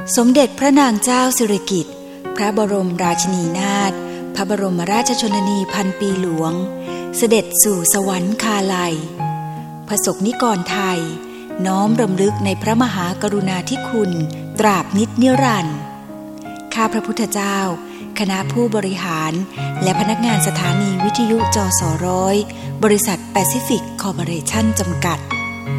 สมเด็จพระนางเจ้าสิริกิติ์พระบรมราชินีนาถพระบรมราชชนนีพันปีหลวงเสด็จสู่สวรรคาลัยประสบนิกรไทยน้อมรำลึกในพระมหากรุณาธิคุณตราบนิจนิรันดร์ข้าพระพุทธเจ้าคณะผู้บริหารและพนักงานสถานีวิทยุจส.100 บริษัทแปซิฟิกคอร์ปอเรชั่นจำกัด